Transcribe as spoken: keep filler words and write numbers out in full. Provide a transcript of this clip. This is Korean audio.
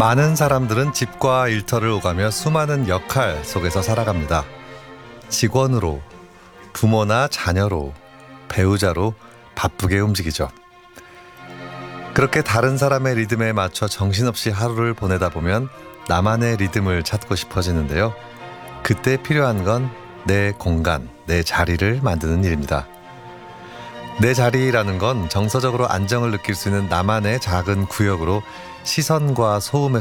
많은 사람들은 집과 일터를 오가며 수많은 역할 속에서 살아갑니다. 직원으로, 부모나 자녀로, 배우자로 바쁘게 움직이죠. 그렇게 다른 사람의 리듬에 맞춰 정신없이 하루를 보내다 보면 나만의 리듬을 찾고 싶어지는데요. 그때 필요한 건 내 공간, 내 자리를 만드는 일입니다. 내 자리라는 건 정서적으로 안정을 느낄 수 있는 나만의 작은 구역으로 시선과 소음에서